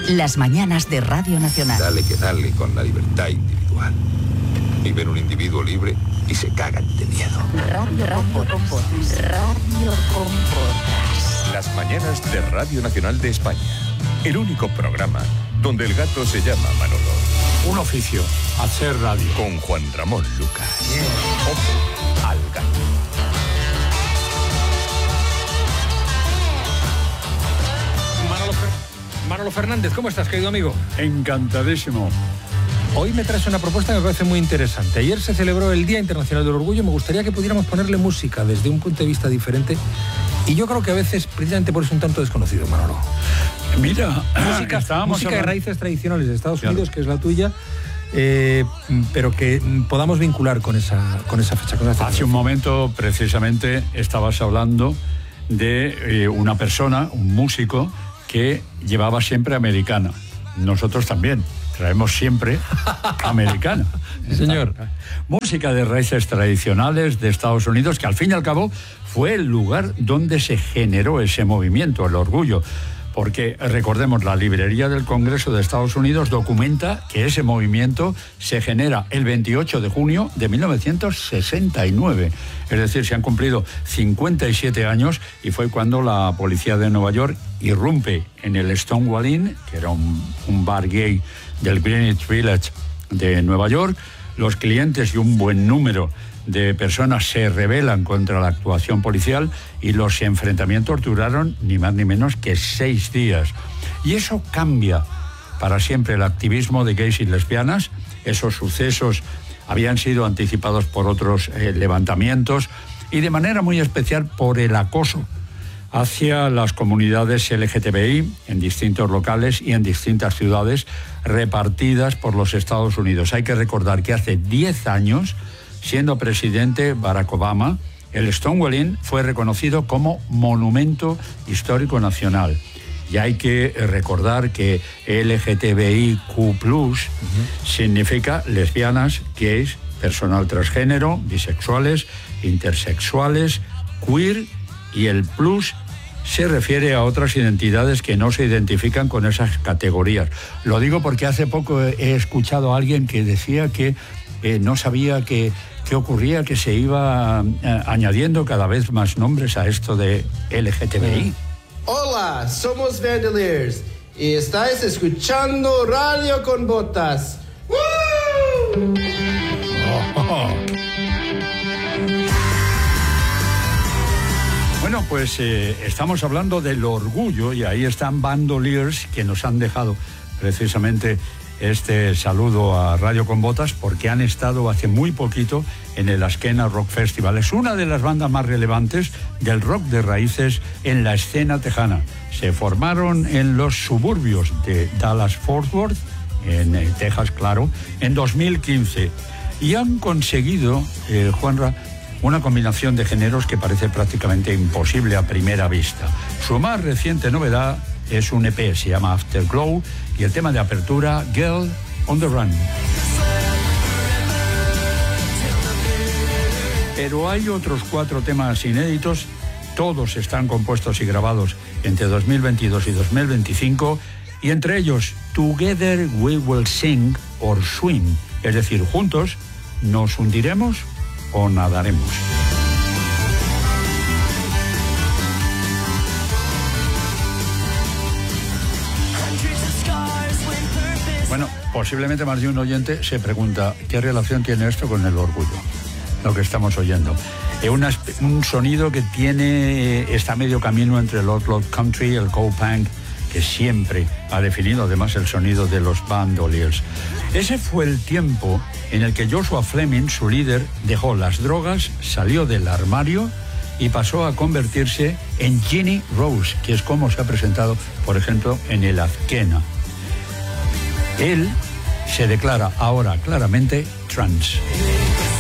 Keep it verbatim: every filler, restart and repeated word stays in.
Las mañanas de Radio Nacional. Dale que dale con la libertad individual. Y ven un individuo libre y se cagan de miedo. Radio, radio con botas. Radio con botas. Las mañanas de Radio Nacional de España. El único programa donde el gato se llama Manolo. Un oficio, hacer radio. Con Juan Ramón Lucas. Yeah. Ojo al gato. Manolo, Fer... Manolo Fernández, ¿cómo estás, querido amigo? Encantadísimo. Hoy me traes una propuesta que me parece muy interesante. Ayer se celebró el Día Internacional del Orgullo. Me gustaría que pudiéramos ponerle música desde un punto de vista diferente. Y yo creo que a veces, precisamente por eso, un tanto desconocido, Manolo. Mira, música, música de raíces tradicionales de Estados Unidos, claro, que es la tuya, eh, pero que podamos vincular con esa, con esa fecha. Con esa Hace un momento, precisamente, estabas hablando de eh, una persona, un músico, que llevaba siempre americana. Nosotros también traemos siempre americana. Sí, señor. Música de raíces tradicionales de Estados Unidos, que al fin y al cabo fue el lugar donde se generó ese movimiento, el orgullo. Porque, recordemos, la librería del Congreso de Estados Unidos documenta que ese movimiento se genera el veintiocho de junio de mil novecientos sesenta y nueve. Es decir, se han cumplido cincuenta y siete años y fue cuando la policía de Nueva York irrumpe en el Stonewall Inn, que era un, un bar gay del Greenwich Village de Nueva York. Los clientes y un buen número de personas se rebelan contra la actuación policial y los enfrentamientos duraron ni más ni menos que seis días. Y eso cambia para siempre el activismo de gays y lesbianas. Esos sucesos habían sido anticipados por otros eh, levantamientos y de manera muy especial por el acoso hacia las comunidades L G T B I en distintos locales y en distintas ciudades repartidas por los Estados Unidos. Hay que recordar que hace diez años, siendo presidente Barack Obama, el Stonewall Inn fue reconocido como Monumento Histórico Nacional. Y hay que recordar que L G T B I Q plus, uh-huh, significa lesbianas, gays, personal transgénero, bisexuales, intersexuales, queer, y el plus se refiere a otras identidades que no se identifican con esas categorías. Lo digo porque hace poco he escuchado a alguien que decía que eh, no sabía que qué ocurría, que se iba eh, añadiendo cada vez más nombres a esto de L G T B I. Hola, somos Vandaliers y estáis escuchando Radio con Botas. ¡Woo! Oh, oh. Bueno, pues eh, estamos hablando del orgullo y ahí están Bandoliers, que nos han dejado precisamente este saludo a Radio con Botas porque han estado hace muy poquito en el Askena Rock Festival. Es una de las bandas más relevantes del rock de raíces en la escena tejana. Se formaron en los suburbios de Dallas-Fort Worth, en eh, Texas, claro, en dos mil quince. Y han conseguido, eh, Juanra, una combinación de géneros que parece prácticamente imposible a primera vista. Su más reciente novedad es un E P, se llama Afterglow, y el tema de apertura, Girl on the Run. Pero hay otros cuatro temas inéditos, todos están compuestos y grabados entre dos mil veintidós y dos mil veinticinco, y entre ellos, Together We Will Sing or Swim, es decir, juntos nos hundiremos o nadaremos. Bueno, posiblemente más de un oyente se pregunta qué relación tiene esto con el orgullo, lo que estamos oyendo. Es una, un sonido que tiene, está a medio camino entre el outlaw country y el cold punk, que siempre ha definido además el sonido de los Bandoliers. Ese fue el tiempo en el que Joshua Fleming, su líder, dejó las drogas, salió del armario y pasó a convertirse en Ginny Rose, que es como se ha presentado, por ejemplo, en el Askena. Él se declara ahora claramente trans.